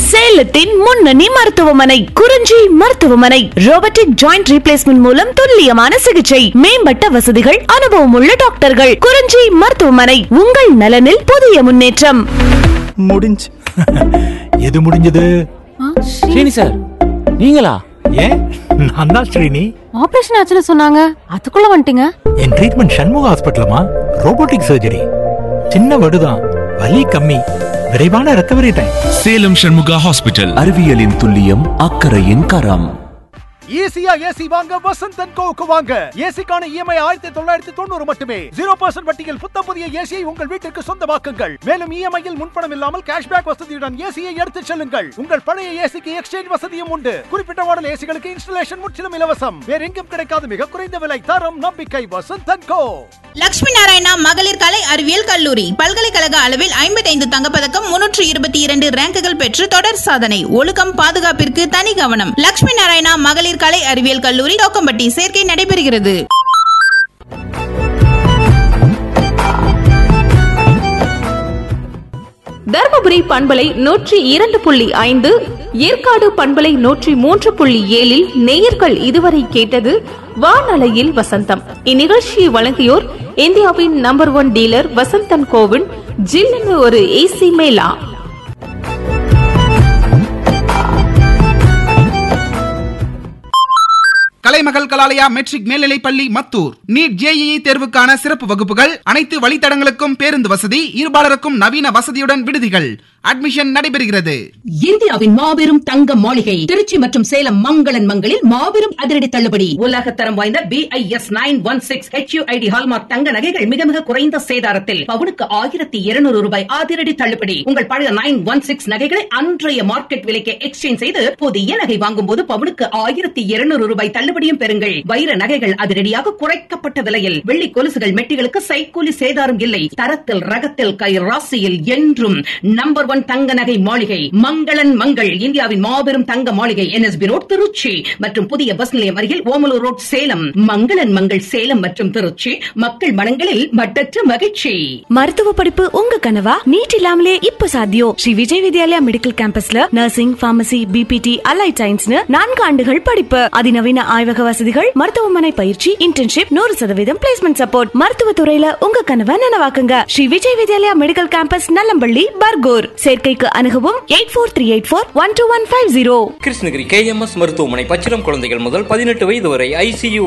சேலத்தின் முன்னணி மருத்துவமனை குறிஞ்சி மருத்துவமனை. ரோபோட்டிக் ஜாயிண்ட் ரீப்ளேஸ்மெண்ட் மூலம் துல்லியமான சிகிச்சை, மேம்பட்ட வசதிகள், அனுபவம் உள்ள டாக்டர்கள். குறிஞ்சி மருத்துவமனை, உங்கள் நலனில் புதிய முன்னேற்றம். முடிஞ்சு. எது முடிஞ்சது? ஸ்ரீனி சார், நீங்களா? ஏன், நான் தான் ஸ்ரீனி. ஆபரேஷன் ஆச்சுன்னு சொன்னாங்க, அதுக்குள்ள வந்துட்டீங்க. என் ட்ரீட்மெண்ட் சண்முக ஹாஸ்பிட்டலமா. ரோபோட்டிக் சர்ஜரி, சின்ன வடுதான், வலி கம்மி, விரைவான ரெக்கவரி டைம். சேலம் சண்முகா ஹாஸ்பிட்டல். அறிவியலின் துல்லியம், அக்கறையின் கரம். ஈஸியா ஏசி வாங்க வசந்த் அண்ட் கோவுக்கு வாங்க. ஏசிக்கான இஎம்ஐ 1990 மட்டுமே. 0% வட்டியில் புத்தம் புதிய ஏசியை உங்கள் வீட்டிற்கு சொந்தமாக்குங்கள். மேலும் இஎம்ஐயில் முன்பணம் இல்லாமல் கேஷ்பேக் வசதியுடன் ஏசியை எடுத்துச் செல்லுங்கள். உங்கள் பழைய ஏசிக்கு எக்ஸ்சேஞ்ச் வசதியும் உண்டு. குறிப்பிட்ட மாடல் ஏசிகளுக்கு இன்ஸ்டாலேஷன் முற்றிலும் இலவசம். வேற எங்கும் கிடைக்காத மிக குறைந்த விலை, தரம், நம்பிக்கை. வசந்த் அண்ட் கோ. லட்சுமி நாராயணா மகளிர் கலை அறிவியல் கல்லூரி பல்கலைக்கழக அளவில் 55 தங்கப்பதக்கம், 322 ரேங்குகள் பெற்று தொடர் சாதனை. ஒழுக்கம், பாதுகாப்பிற்கு தனி கவனம். லட்சுமி நாராயணா மகளிர் கலை அறிவியல் கல்லூரி, தோக்கம்பட்டி. சேர்க்கை நடைபெறுகிறது. தர்மபுரி பண்பலை 102.5, ஏற்காடு பண்பலை 103.7 நேயர்கள் இதுவரை கேட்டது வானலையில் வசந்தம். இந்நிகழ்ச்சியை வழங்கியோர் இந்தியாவின் நம்பர் 1 டீலர் வசந்தன் கோவின் ஜில்லுன்னு ஒரு ஏசி மேலா. கலைமகள் கலாலயா மெட்ரிக் மேல்நிலைப் பள்ளி மத்தூர். நீட் ஜேஇஇ தேர்வுக்கான சிறப்பு வகுப்புகள், அனைத்து வழித்தடங்களுக்கும் பேருந்து வசதி, இருபாலருக்கும் நவீன வசதியுடன் விடுதிகள். அட்மிஷன் நடைபெறுகிறது. இந்தியாவின் மாபெரும் தங்க மாளிகை திருச்சி மற்றும் சேலம் மங்களன் மங்களில் மாபெரும் அதிரடி தள்ளுபடி. உலகத்தரம் வாய்ந்த BIS 916 HUID ஹால்மார்க் தங்க நகைகள் மிக மிக குறைந்த சேதாரத்தில் பவுனுக்கு 1200 ரூபாய் அதிரடி தள்ளுபடி. உங்கள் பழைய 916 நகைகளை அன்றைய மார்க்கெட் விலைக்கு எக்ஸ்சேஞ்ச் செய்து புதிய நகை வாங்கும் போது பவுனுக்கு 1200 ரூபாய் தள்ளுபடியும் பெறுங்கள். வைர நகைகள் அதிரடியாக குறைக்கப்பட்ட விலையில். வெள்ளி கொலுசுகள், மெட்டிகளுக்கு சைக்கூலி சேதாரம் இல்லை. தரத்தில், ரகத்தில், கை ராசியில் என்றும் நம்பர் 1 தங்க நகை மாளிகை மங்களன் மங்கள். இந்தியாவின் மாபெரும் தங்க மாளிகை, NSB ரோட் திருச்சி மற்றும் புதிய பஸ் நிலையம் அருகில் ஓமலூர் ரோட் சேலம். மங்களன் மங்கள் சேலம் மற்றும் திருச்சி, மக்கள் மனங்களில் மட்டற்ற மகிழ்ச்சி. மருத்துவ படிப்பு உங்க கனவா? நீட் இல்லாமலே இப்ப சாத்தியம். Sri Vijay Vidyalaya medical கேம்பஸ்ல nursing, pharmacy, BPT, allied சயின்ஸ்னு 4 ஆண்டுகள் படிப்பு. அதிநவீன ஆய்வக வசதிகள், மருத்துவமனை பயிற்சி, இன்டர்ன்ஷிப், 100% பிளேஸ்மெண்ட் சப்போர்ட். மருத்துவ துறையில உங்க கனவை நனவாக்குங்க. Sri Vijay Vidyalaya medical campus, Nallampalli, Bargur. சேர்க்கைக்கு அணுகவும் 8438412150. கிருஷ்ணகிரி KMS மருத்துவமனை. பச்சிளம் குழந்தைகள் முதல் 18 வயது வரை ICU